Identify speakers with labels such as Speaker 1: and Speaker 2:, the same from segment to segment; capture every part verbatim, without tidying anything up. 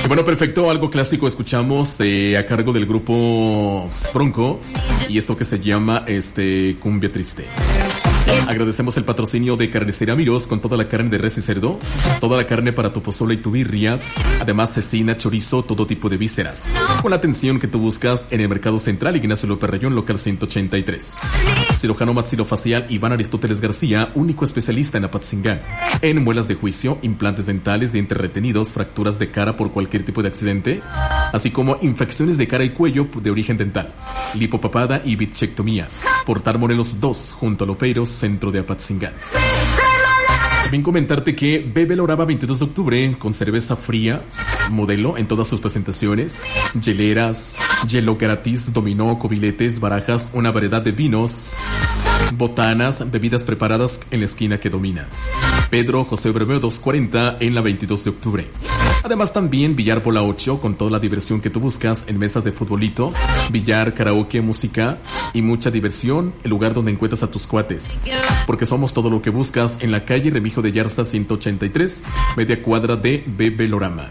Speaker 1: Bueno, perfecto, algo clásico escuchamos eh, a cargo del grupo Bronco y esto que se llama este Cumbia Triste. Agradecemos el patrocinio de Carnicería Miros con toda la carne de res y cerdo, toda la carne para tu pozole y tu birria, además cecina, chorizo, todo tipo de vísceras, con la atención que tú buscas en el Mercado Central Ignacio López Rayón, local ciento ochenta y tres. Cirujano maxilofacial Iván Aristóteles García, único especialista en Apatzingán, en muelas de juicio, implantes dentales, dientes retenidos, fracturas de cara por cualquier tipo de accidente, así como infecciones de cara y cuello de origen dental, lipopapada y bichectomía. Portal Morelos dos, junto a Lopeiros, centro de Apatzingán. También comentarte que Bebe Loraba veintidós de octubre con cerveza fría, modelo en todas sus presentaciones, hieleras, hielo gratis, dominó, cobiletes, barajas, una variedad de vinos, botanas, bebidas preparadas en la esquina que domina. Pedro José Breveo doscientos cuarenta en la veintidós de octubre. Además también Billar Bola ocho con toda la diversión que tú buscas en mesas de futbolito, billar, karaoke, música y mucha diversión, el lugar donde encuentras a tus cuates. Porque somos todo lo que buscas en la calle Remijo de Yarza ciento ochenta y tres, media cuadra de Bebelorama.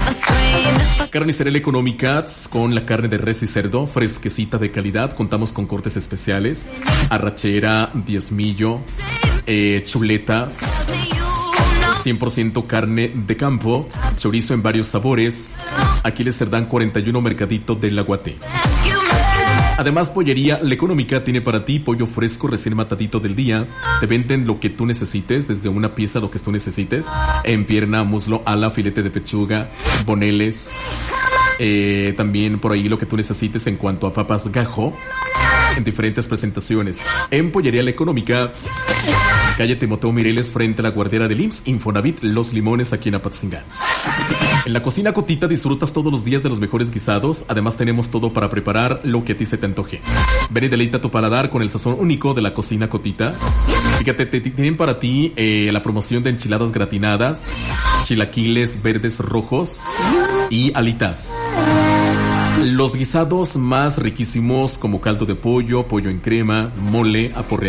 Speaker 1: Carnicería Económica con la carne de res y cerdo, fresquecita de calidad. Contamos con cortes especiales, arrachera, diezmillo, eh, chuleta, cien por ciento carne de campo, chorizo en varios sabores, Aquiles Cerdán cuarenta y uno, Mercadito del Aguate. Además, Pollería La Económica tiene para ti pollo fresco recién matadito del día. Te venden lo que tú necesites, desde una pieza lo que tú necesites, en pierna, muslo, ala, filete de pechuga, boneles, eh, también por ahí lo que tú necesites en cuanto a papas gajo, en diferentes presentaciones. En Pollería La Económica, calle Timoteo Mireles, frente a la guardiera del I M S S, Infonavit Los Limones, aquí en Apatzingán. En la cocina Cotita disfrutas todos los días de los mejores guisados. Además tenemos todo para preparar lo que a ti se te antoje. Ven y deleita tu paladar con el sazón único de la cocina Cotita. Fíjate, te, te, tienen para ti eh, la promoción de enchiladas gratinadas, chilaquiles verdes rojos y alitas. Los guisados más riquísimos como caldo de pollo, pollo en crema, mole, aporreado